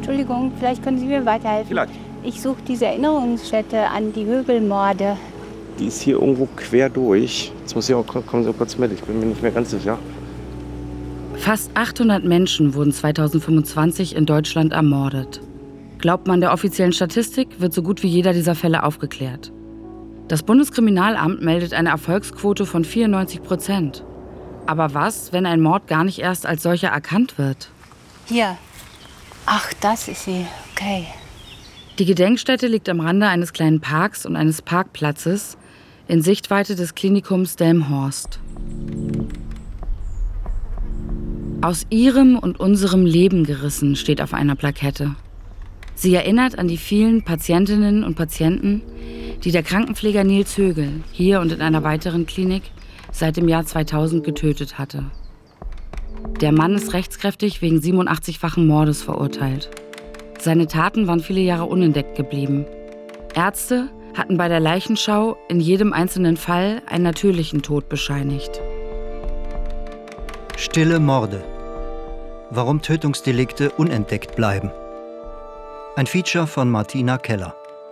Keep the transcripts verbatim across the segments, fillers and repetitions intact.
Entschuldigung, vielleicht können Sie mir weiterhelfen. Vielleicht. Ich suche diese Erinnerungsstätte an die Högel-Morde. Die ist hier irgendwo quer durch. Jetzt muss ich auch, kommen Sie kurz mit, ich bin mir nicht mehr ganz sicher. Fast achthundert Menschen wurden zweitausendfünfundzwanzig in Deutschland ermordet. Glaubt man der offiziellen Statistik, wird so gut wie jeder dieser Fälle aufgeklärt. Das Bundeskriminalamt meldet eine Erfolgsquote von vierundneunzig Prozent. Aber was, wenn ein Mord gar nicht erst als solcher erkannt wird? Hier. Ach, das ist sie. Okay. Die Gedenkstätte liegt am Rande eines kleinen Parks und eines Parkplatzes in Sichtweite des Klinikums Delmenhorst. Aus ihrem und unserem Leben gerissen steht auf einer Plakette. Sie erinnert an die vielen Patientinnen und Patienten, die der Krankenpfleger Nils Högel hier und in einer weiteren Klinik seit dem Jahr zweitausend getötet hatte. Der Mann ist rechtskräftig wegen siebenundachtzig-fachen Mordes verurteilt. Seine Taten waren viele Jahre unentdeckt geblieben. Ärzte hatten bei der Leichenschau in jedem einzelnen Fall einen natürlichen Tod bescheinigt. Stille Morde. Warum Tötungsdelikte unentdeckt bleiben. Ein Feature von Martina Keller.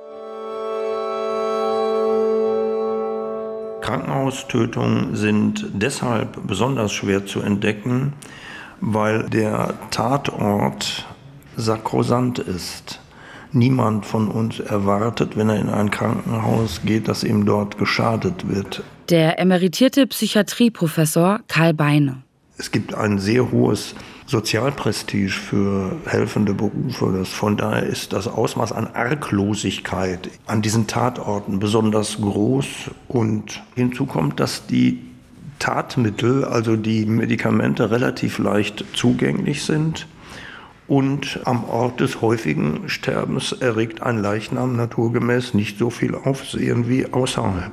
Krankenhaustötungen sind deshalb besonders schwer zu entdecken, weil der Tatort sakrosant ist. Niemand von uns erwartet, wenn er in ein Krankenhaus geht, dass ihm dort geschadet wird. Der emeritierte Psychiatrieprofessor Karl Beine. Es gibt ein sehr hohes Sozialprestige für helfende Berufe. Das, von daher ist das Ausmaß an Arglosigkeit an diesen Tatorten besonders groß. Und hinzu kommt, dass die Tatmittel, also die Medikamente, relativ leicht zugänglich sind. Und am Ort des häufigen Sterbens erregt ein Leichnam naturgemäß nicht so viel Aufsehen wie außerhalb.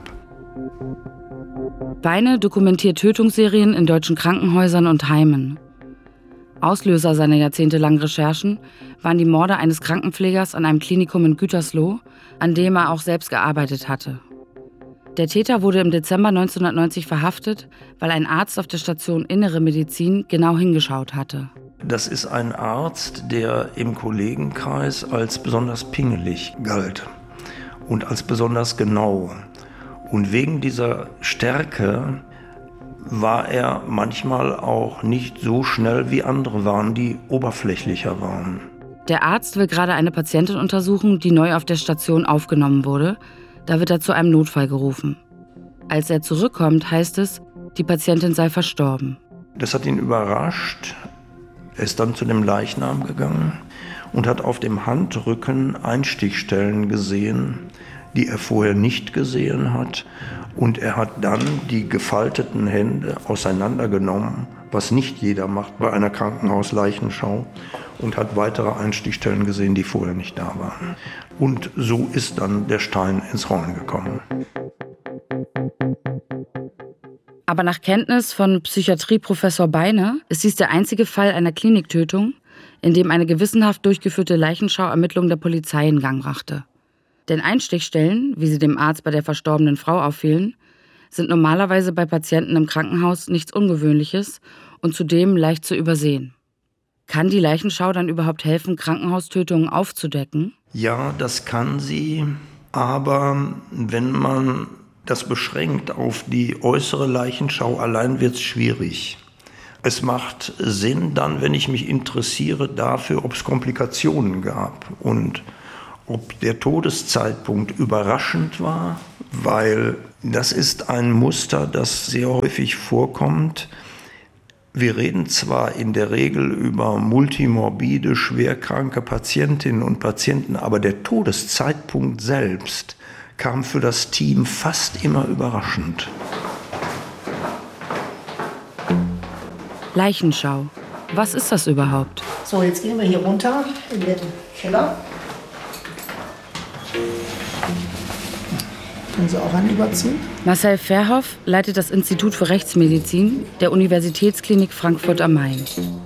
Beine dokumentiert Tötungsserien in deutschen Krankenhäusern und Heimen. Auslöser seiner jahrzehntelangen Recherchen waren die Morde eines Krankenpflegers an einem Klinikum in Gütersloh, an dem er auch selbst gearbeitet hatte. Der Täter wurde im Dezember neunzehnhundertneunzig verhaftet, weil ein Arzt auf der Station Innere Medizin genau hingeschaut hatte. Das ist ein Arzt, der im Kollegenkreis als besonders pingelig galt und als besonders genau. Und wegen dieser Stärke war er manchmal auch nicht so schnell wie andere waren, die oberflächlicher waren. Der Arzt will gerade eine Patientin untersuchen, die neu auf der Station aufgenommen wurde. Da wird er zu einem Notfall gerufen. Als er zurückkommt, heißt es, die Patientin sei verstorben. Das hat ihn überrascht. Er ist dann zu dem Leichnam gegangen und hat auf dem Handrücken Einstichstellen gesehen, die er vorher nicht gesehen hat. Und er hat dann die gefalteten Hände auseinandergenommen, was nicht jeder macht bei einer Krankenhausleichenschau, und hat weitere Einstichstellen gesehen, die vorher nicht da waren. Und so ist dann der Stein ins Rollen gekommen. Aber nach Kenntnis von Psychiatrieprofessor Beine ist dies der einzige Fall einer Kliniktötung, in dem eine gewissenhaft durchgeführte Leichenschauermittlung der Polizei in Gang brachte. Denn Einstichstellen, wie sie dem Arzt bei der verstorbenen Frau auffielen, sind normalerweise bei Patienten im Krankenhaus nichts Ungewöhnliches und zudem leicht zu übersehen. Kann die Leichenschau dann überhaupt helfen, Krankenhaustötungen aufzudecken? Ja, das kann sie, aber wenn man das beschränkt auf die äußere Leichenschau allein, wird es schwierig. Es macht Sinn dann, wenn ich mich interessiere dafür, ob es Komplikationen gab und ob der Todeszeitpunkt überraschend war, weil das ist ein Muster, das sehr häufig vorkommt. Wir reden zwar in der Regel über multimorbide, schwerkranke Patientinnen und Patienten, aber der Todeszeitpunkt selbst kam für das Team fast immer überraschend. Leichenschau. Was ist das überhaupt? So, jetzt gehen wir hier runter in den Keller. Können Sie auch einen überziehen? Marcel Verhoff leitet das Institut für Rechtsmedizin der Universitätsklinik Frankfurt am Main.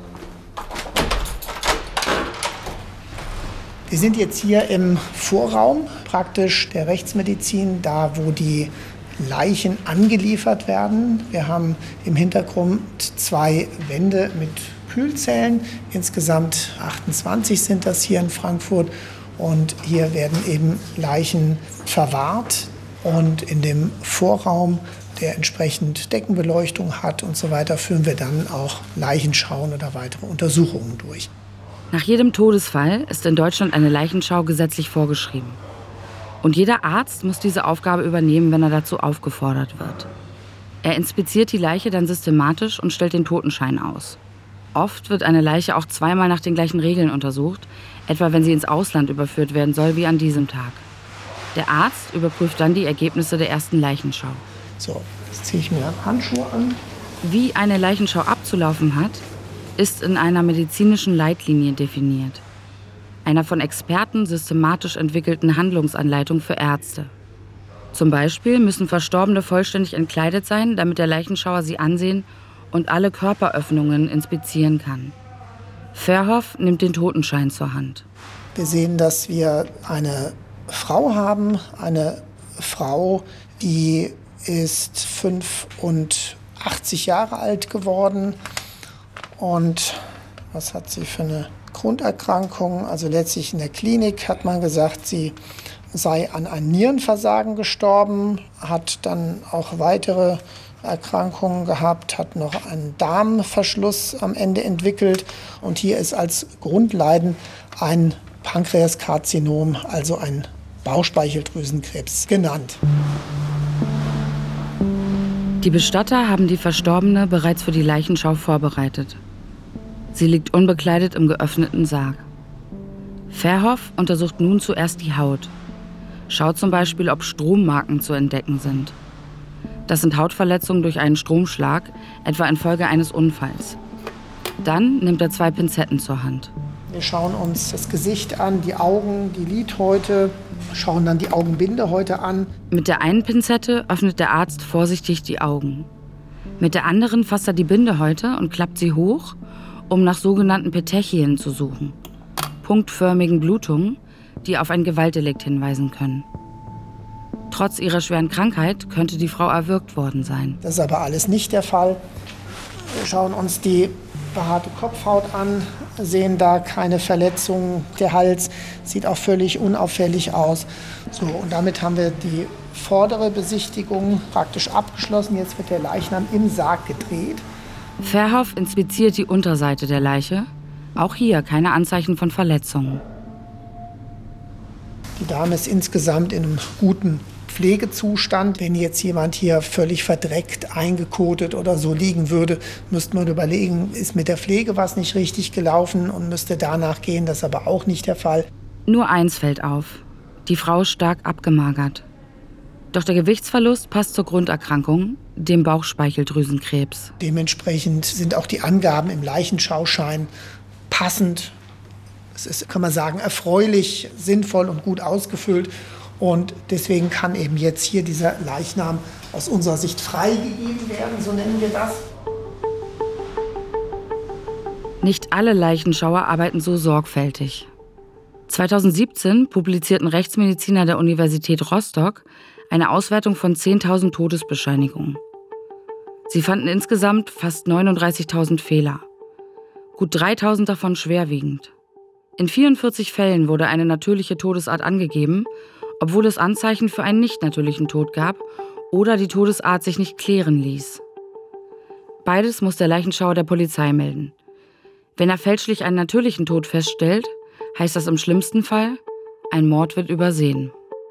Wir sind jetzt hier im Vorraum, praktisch der Rechtsmedizin, da wo die Leichen angeliefert werden. Wir haben im Hintergrund zwei Wände mit Kühlzellen. Insgesamt achtundzwanzig sind das hier in Frankfurt. Und hier werden eben Leichen verwahrt. Und in dem Vorraum, der entsprechend Deckenbeleuchtung hat und so weiter, führen wir dann auch Leichenschauen oder weitere Untersuchungen durch. Nach jedem Todesfall ist in Deutschland eine Leichenschau gesetzlich vorgeschrieben. Und jeder Arzt muss diese Aufgabe übernehmen, wenn er dazu aufgefordert wird. Er inspiziert die Leiche dann systematisch und stellt den Totenschein aus. Oft wird eine Leiche auch zweimal nach den gleichen Regeln untersucht, etwa wenn sie ins Ausland überführt werden soll, wie an diesem Tag. Der Arzt überprüft dann die Ergebnisse der ersten Leichenschau. So, jetzt ziehe ich mir Handschuhe an. Wie eine Leichenschau abzulaufen hat, ist in einer medizinischen Leitlinie definiert. Einer von Experten systematisch entwickelten Handlungsanleitung für Ärzte. Zum Beispiel müssen Verstorbene vollständig entkleidet sein, damit der Leichenschauer sie ansehen und alle Körperöffnungen inspizieren kann. Verhoff nimmt den Totenschein zur Hand. Wir sehen, dass wir eine Frau haben, eine Frau, die ist fünfundachtzig Jahre alt geworden. Und was hat sie für eine Grunderkrankung? Also letztlich in der Klinik hat man gesagt, sie sei an einem Nierenversagen gestorben, hat dann auch weitere Erkrankungen gehabt, hat noch einen Darmverschluss am Ende entwickelt. Und hier ist als Grundleiden ein Pankreaskarzinom, also ein Bauchspeicheldrüsenkrebs, genannt. Die Bestatter haben die Verstorbene bereits für die Leichenschau vorbereitet. Sie liegt unbekleidet im geöffneten Sarg. Verhoff untersucht nun zuerst die Haut. Schaut zum Beispiel, ob Strommarken zu entdecken sind. Das sind Hautverletzungen durch einen Stromschlag, etwa infolge eines Unfalls. Dann nimmt er zwei Pinzetten zur Hand. Wir schauen uns das Gesicht an, die Augen, die Lidhäute, schauen dann die Augenbindehäute an. Mit der einen Pinzette öffnet der Arzt vorsichtig die Augen. Mit der anderen fasst er die Bindehäute und klappt sie hoch, um nach sogenannten Petechien zu suchen. Punktförmigen Blutungen, die auf ein Gewaltdelikt hinweisen können. Trotz ihrer schweren Krankheit könnte die Frau erwürgt worden sein. Das ist aber alles nicht der Fall. Wir schauen uns die behaarte Kopfhaut an, sehen da keine Verletzungen. Der Hals sieht auch völlig unauffällig aus. So, und damit haben wir die vordere Besichtigung praktisch abgeschlossen. Jetzt wird der Leichnam im Sarg gedreht. Verhoff inspiziert die Unterseite der Leiche. Auch hier keine Anzeichen von Verletzungen. Die Dame ist insgesamt in einem guten Pflegezustand. Wenn jetzt jemand hier völlig verdreckt, eingekotet oder so liegen würde, müsste man überlegen, ist mit der Pflege was nicht richtig gelaufen und müsste danach gehen. Das ist aber auch nicht der Fall. Nur eins fällt auf. Die Frau ist stark abgemagert. Doch der Gewichtsverlust passt zur Grunderkrankung, dem Bauchspeicheldrüsenkrebs. Dementsprechend sind auch die Angaben im Leichenschauschein passend. Es ist, kann man sagen, erfreulich, sinnvoll und gut ausgefüllt. Und deswegen kann eben jetzt hier dieser Leichnam aus unserer Sicht freigegeben werden, so nennen wir das. Nicht alle Leichenschauer arbeiten so sorgfältig. zweitausendsiebzehn publizierten Rechtsmediziner der Universität Rostock eine Auswertung von zehntausend Todesbescheinigungen. Sie fanden insgesamt fast neununddreißigtausend Fehler. Gut dreitausend davon schwerwiegend. In vierundvierzig Fällen wurde eine natürliche Todesart angegeben, obwohl es Anzeichen für einen nicht natürlichen Tod gab oder die Todesart sich nicht klären ließ. Beides muss der Leichenschauer der Polizei melden. Wenn er fälschlich einen natürlichen Tod feststellt, heißt das im schlimmsten Fall, ein Mord wird übersehen.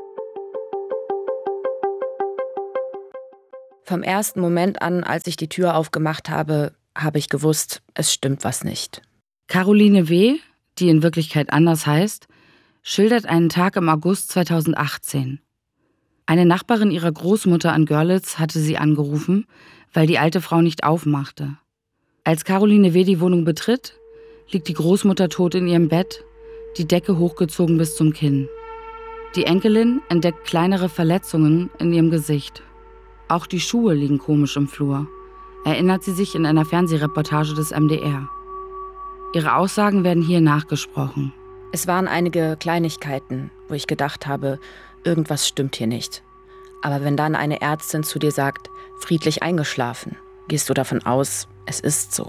Vom ersten Moment an, als ich die Tür aufgemacht habe, habe ich gewusst, es stimmt was nicht. Caroline W., die in Wirklichkeit anders heißt, schildert einen Tag im August zweitausendachtzehn. Eine Nachbarin ihrer Großmutter an Görlitz hatte sie angerufen, weil die alte Frau nicht aufmachte. Als Caroline W. die Wohnung betritt, liegt die Großmutter tot in ihrem Bett, die Decke hochgezogen bis zum Kinn. Die Enkelin entdeckt kleinere Verletzungen in ihrem Gesicht. Auch die Schuhe liegen komisch im Flur, erinnert sie sich in einer Fernsehreportage des M D R. Ihre Aussagen werden hier nachgesprochen. Es waren einige Kleinigkeiten, wo ich gedacht habe, irgendwas stimmt hier nicht. Aber wenn dann eine Ärztin zu dir sagt, friedlich eingeschlafen, gehst du davon aus, es ist so.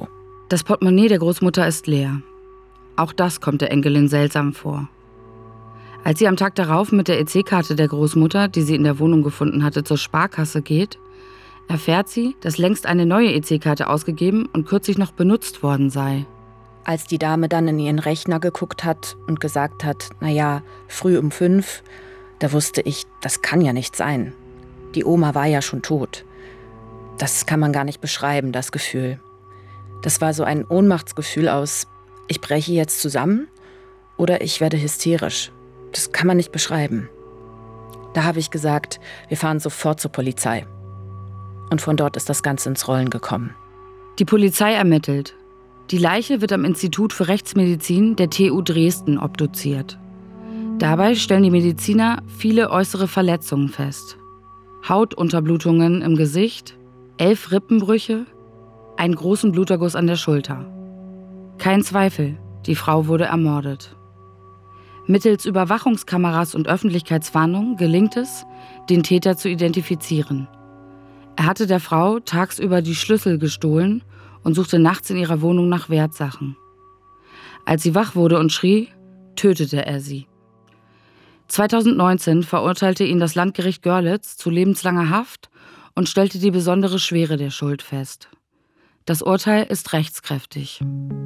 Das Portemonnaie der Großmutter ist leer. Auch das kommt der Enkelin seltsam vor. Als sie am Tag darauf mit der E C-Karte der Großmutter, die sie in der Wohnung gefunden hatte, zur Sparkasse geht, erfährt sie, dass längst eine neue E C-Karte ausgegeben und kürzlich noch benutzt worden sei. Als die Dame dann in ihren Rechner geguckt hat und gesagt hat, naja, früh um fünf, da wusste ich, das kann ja nicht sein. Die Oma war ja schon tot. Das kann man gar nicht beschreiben, das Gefühl. Das war so ein Ohnmachtsgefühl aus, ich breche jetzt zusammen oder ich werde hysterisch. Das kann man nicht beschreiben. Da habe ich gesagt, wir fahren sofort zur Polizei. Und von dort ist das Ganze ins Rollen gekommen. Die Polizei ermittelt. Die Leiche wird am Institut für Rechtsmedizin der T U Dresden obduziert. Dabei stellen die Mediziner viele äußere Verletzungen fest. Hautunterblutungen im Gesicht, elf Rippenbrüche, einen großen Bluterguss an der Schulter. Kein Zweifel, die Frau wurde ermordet. Mittels Überwachungskameras und Öffentlichkeitsfahndung gelingt es, den Täter zu identifizieren. Er hatte der Frau tagsüber die Schlüssel gestohlen und suchte nachts in ihrer Wohnung nach Wertsachen. Als sie wach wurde und schrie, tötete er sie. zweitausendneunzehn verurteilte ihn das Landgericht Görlitz zu lebenslanger Haft und stellte die besondere Schwere der Schuld fest. Das Urteil ist rechtskräftig.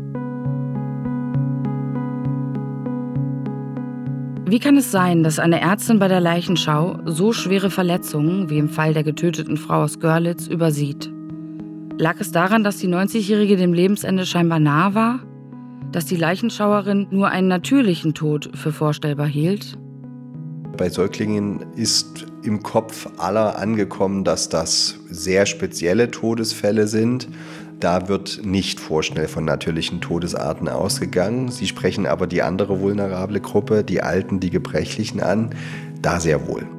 Wie kann es sein, dass eine Ärztin bei der Leichenschau so schwere Verletzungen wie im Fall der getöteten Frau aus Görlitz übersieht? Lag es daran, dass die neunzigjährige dem Lebensende scheinbar nahe war? Dass die Leichenschauerin nur einen natürlichen Tod für vorstellbar hielt? Bei Säuglingen ist im Kopf aller angekommen, dass das sehr spezielle Todesfälle sind. Da wird nicht vorschnell von natürlichen Todesarten ausgegangen. Sie sprechen aber die andere vulnerable Gruppe, die Alten, die Gebrechlichen an, da sehr wohl.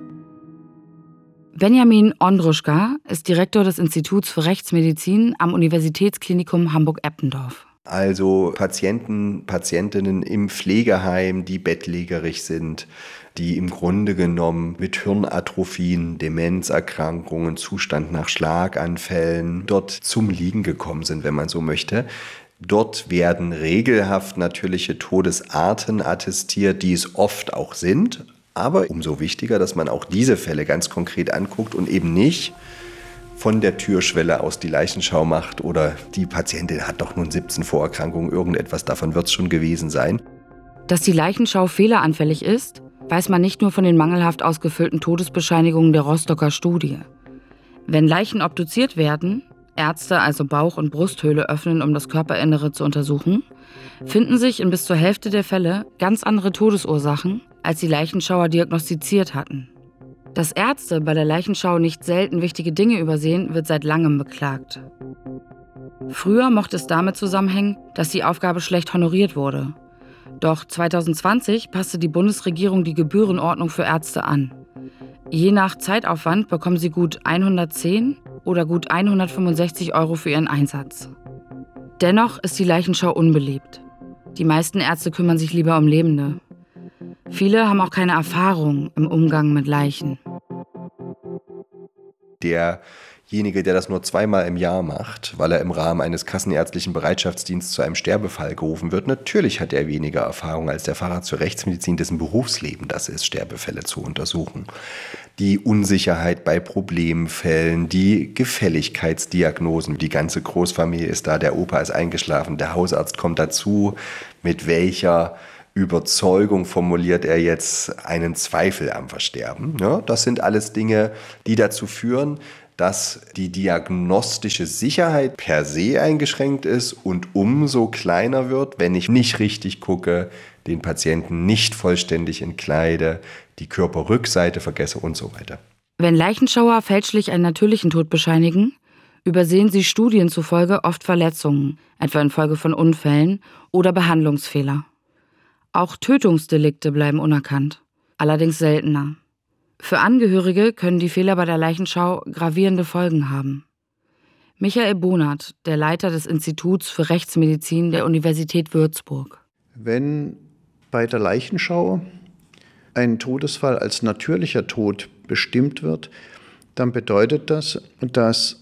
Benjamin Ondruschka ist Direktor des Instituts für Rechtsmedizin am Universitätsklinikum Hamburg-Eppendorf. Also Patienten, Patientinnen im Pflegeheim, die bettlägerig sind, die im Grunde genommen mit Hirnatrophien, Demenzerkrankungen, Zustand nach Schlaganfällen dort zum Liegen gekommen sind, wenn man so möchte. Dort werden regelhaft natürliche Todesarten attestiert, die es oft auch sind. Aber umso wichtiger, dass man auch diese Fälle ganz konkret anguckt und eben nicht von der Türschwelle aus die Leichenschau macht oder die Patientin hat doch nun siebzehn Vorerkrankungen, irgendetwas davon wird es schon gewesen sein. Dass die Leichenschau fehleranfällig ist, weiß man nicht nur von den mangelhaft ausgefüllten Todesbescheinigungen der Rostocker Studie. Wenn Leichen obduziert werden, Ärzte also Bauch- und Brusthöhle öffnen, um das Körperinnere zu untersuchen, finden sich in bis zur Hälfte der Fälle ganz andere Todesursachen, als die Leichenschauer diagnostiziert hatten. Dass Ärzte bei der Leichenschau nicht selten wichtige Dinge übersehen, wird seit langem beklagt. Früher mochte es damit zusammenhängen, dass die Aufgabe schlecht honoriert wurde. Doch zweitausendzwanzig passte die Bundesregierung die Gebührenordnung für Ärzte an. Je nach Zeitaufwand bekommen sie gut hundertzehn oder gut hundertfünfundsechzig Euro für ihren Einsatz. Dennoch ist die Leichenschau unbeliebt. Die meisten Ärzte kümmern sich lieber um Lebende. Viele haben auch keine Erfahrung im Umgang mit Leichen. Derjenige, der das nur zweimal im Jahr macht, weil er im Rahmen eines kassenärztlichen Bereitschaftsdienstes zu einem Sterbefall gerufen wird, natürlich hat er weniger Erfahrung als der Facharzt für Rechtsmedizin, dessen Berufsleben das ist, Sterbefälle zu untersuchen. Die Unsicherheit bei Problemfällen, die Gefälligkeitsdiagnosen, die ganze Großfamilie ist da, der Opa ist eingeschlafen, der Hausarzt kommt dazu, mit welcher Überzeugung formuliert er jetzt einen Zweifel am Versterben. Ja, das sind alles Dinge, die dazu führen, dass die diagnostische Sicherheit per se eingeschränkt ist und umso kleiner wird, wenn ich nicht richtig gucke, den Patienten nicht vollständig entkleide, die Körperrückseite vergesse und so weiter. Wenn Leichenschauer fälschlich einen natürlichen Tod bescheinigen, übersehen sie Studien zufolge oft Verletzungen, etwa infolge von Unfällen oder Behandlungsfehler. Auch Tötungsdelikte bleiben unerkannt, allerdings seltener. Für Angehörige können die Fehler bei der Leichenschau gravierende Folgen haben. Michael Bonert, der Leiter des Instituts für Rechtsmedizin der Universität Würzburg. Wenn bei der Leichenschau ein Todesfall als natürlicher Tod bestimmt wird, dann bedeutet das, dass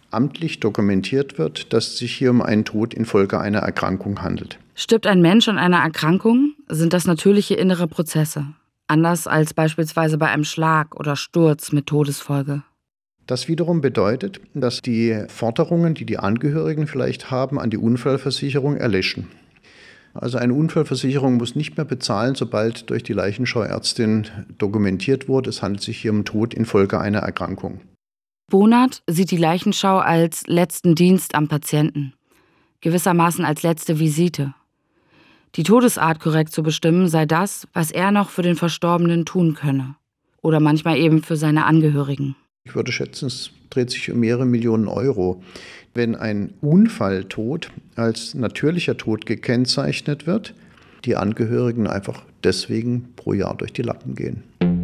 amtlich dokumentiert wird, dass es sich hier um einen Tod infolge einer Erkrankung handelt. Stirbt ein Mensch an einer Erkrankung, sind das natürliche innere Prozesse. Anders als beispielsweise bei einem Schlag oder Sturz mit Todesfolge. Das wiederum bedeutet, dass die Forderungen, die die Angehörigen vielleicht haben, an die Unfallversicherung erlöschen. Also eine Unfallversicherung muss nicht mehr bezahlen, sobald durch die Leichenschauärztin dokumentiert wurde, es handelt sich hier um Tod infolge einer Erkrankung. Bonert sieht die Leichenschau als letzten Dienst am Patienten, gewissermaßen als letzte Visite. Die Todesart korrekt zu bestimmen sei das, was er noch für den Verstorbenen tun könne. Oder manchmal eben für seine Angehörigen. Ich würde schätzen, es dreht sich um mehrere Millionen Euro. Wenn ein Unfalltod als natürlicher Tod gekennzeichnet wird, die Angehörigen einfach deswegen pro Jahr durch die Lappen gehen.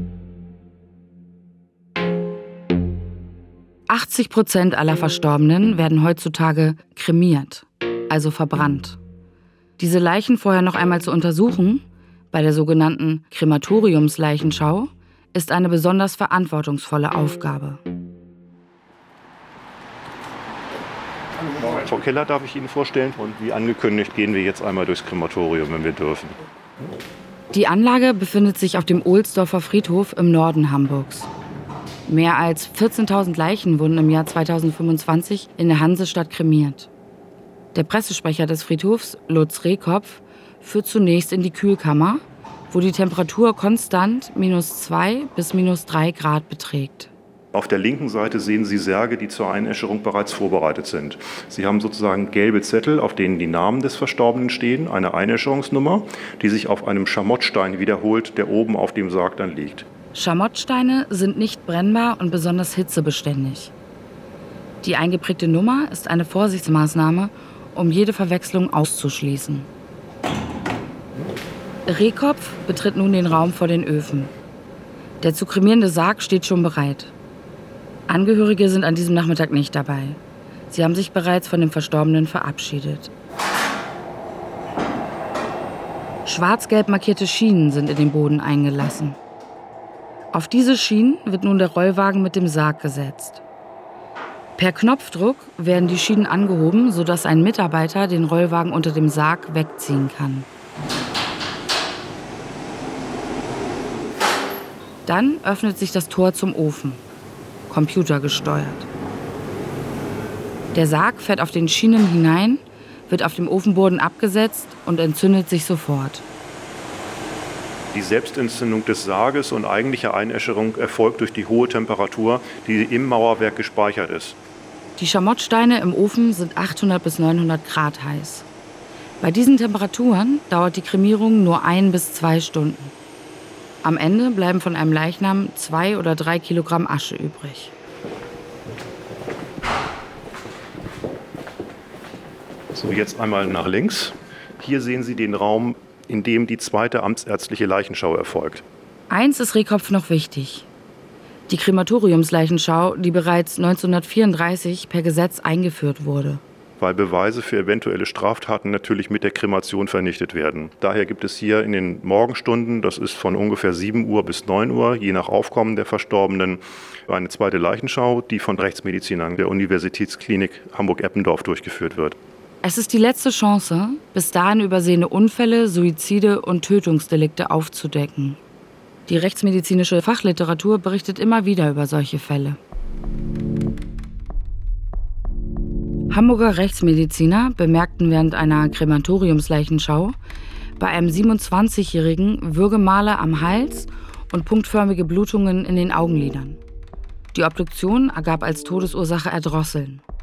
achtzig Prozent aller Verstorbenen werden heutzutage kremiert, also verbrannt. Diese Leichen vorher noch einmal zu untersuchen, bei der sogenannten Krematoriumsleichenschau, ist eine besonders verantwortungsvolle Aufgabe. Frau Keller darf ich Ihnen vorstellen und wie angekündigt gehen wir jetzt einmal durchs Krematorium, wenn wir dürfen. Die Anlage befindet sich auf dem Ohlsdorfer Friedhof im Norden Hamburgs. Mehr als vierzehntausend Leichen wurden im Jahr zweitausendfünfundzwanzig in der Hansestadt kremiert. Der Pressesprecher des Friedhofs, Lutz Rehkopf, führt zunächst in die Kühlkammer, wo die Temperatur konstant minus zwei bis minus drei Grad beträgt. Auf der linken Seite sehen Sie Särge, die zur Einäscherung bereits vorbereitet sind. Sie haben sozusagen gelbe Zettel, auf denen die Namen des Verstorbenen stehen, eine Einäscherungsnummer, die sich auf einem Schamottstein wiederholt, der oben auf dem Sarg dann liegt. Schamottsteine sind nicht brennbar und besonders hitzebeständig. Die eingeprägte Nummer ist eine Vorsichtsmaßnahme, um jede Verwechslung auszuschließen. Rehkopf betritt nun den Raum vor den Öfen. Der zu kremierende Sarg steht schon bereit. Angehörige sind an diesem Nachmittag nicht dabei. Sie haben sich bereits von dem Verstorbenen verabschiedet. Schwarz-gelb markierte Schienen sind in den Boden eingelassen. Auf diese Schienen wird nun der Rollwagen mit dem Sarg gesetzt. Per Knopfdruck werden die Schienen angehoben, sodass ein Mitarbeiter den Rollwagen unter dem Sarg wegziehen kann. Dann öffnet sich das Tor zum Ofen, computergesteuert. Der Sarg fährt auf den Schienen hinein, wird auf dem Ofenboden abgesetzt und entzündet sich sofort. Die Selbstentzündung des Sarges und eigentliche Einäscherung erfolgt durch die hohe Temperatur, die im Mauerwerk gespeichert ist. Die Schamottsteine im Ofen sind achthundert bis neunhundert Grad heiß. Bei diesen Temperaturen dauert die Kremierung nur ein bis zwei Stunden. Am Ende bleiben von einem Leichnam zwei oder drei Kilogramm Asche übrig. So, jetzt einmal nach links. Hier sehen Sie den Raum, in dem die zweite amtsärztliche Leichenschau erfolgt. Eins ist Rehkopf noch wichtig. Die Krematoriumsleichenschau, die bereits neunzehnhundertvierunddreißig per Gesetz eingeführt wurde. Weil Beweise für eventuelle Straftaten natürlich mit der Kremation vernichtet werden. Daher gibt es hier in den Morgenstunden, das ist von ungefähr sieben Uhr bis neun Uhr, je nach Aufkommen der Verstorbenen, eine zweite Leichenschau, die von Rechtsmedizinern der Universitätsklinik Hamburg-Eppendorf durchgeführt wird. Es ist die letzte Chance, bis dahin übersehene Unfälle, Suizide und Tötungsdelikte aufzudecken. Die rechtsmedizinische Fachliteratur berichtet immer wieder über solche Fälle. Hamburger Rechtsmediziner bemerkten während einer Krematoriumsleichenschau bei einem siebenundzwanzigjährigen Würgemale am Hals und punktförmige Blutungen in den Augenlidern. Die Obduktion ergab als Todesursache Erdrosseln.